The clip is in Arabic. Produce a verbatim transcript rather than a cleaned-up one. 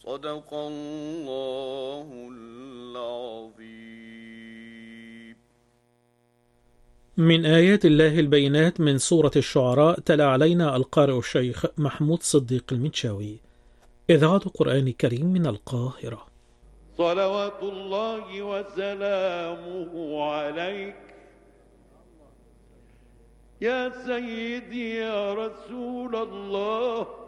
صدق الله العظيم. من آيات الله البينات من سورة الشعراء تلا علينا القارئ الشيخ محمود صديق المنشاوي. إذاعة قرآن كريم من القاهرة. صلوات الله وسلامه عليك يا سيدي يا رسول الله.